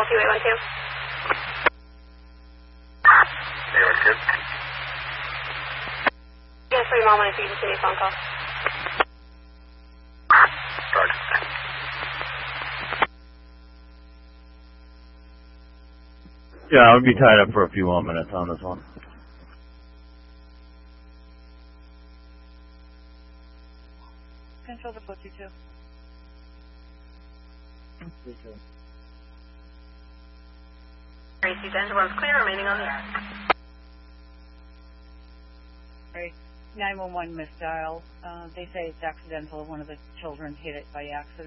2812. Yes, for your mom, if you can see me phone call. Yeah, I would be tied up for a few more minutes on this one. Control to 422. Tracy D'Angelo's clear, remaining on the air. Right. 911 misdial. They say it's accidental. One of the children hit it by accident.